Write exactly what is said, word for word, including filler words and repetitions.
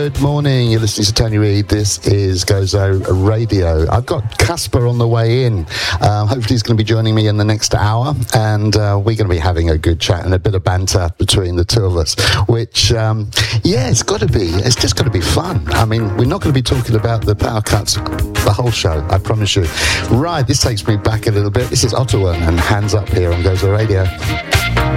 Good morning. You're listening to Tony Reid. This is Gozo Radio. I've got Casper on the way in. Um, hopefully he's going to be joining me in the next hour, and uh, we're going to be having a good chat and a bit of banter between the two of us, which, um, yeah, it's got to be. It's just got to be fun. I mean, we're not going to be talking about the power cuts the whole show, I promise you. Right, this takes me back a little bit. This is Ottawa and Hands Up here on Gozo Radio.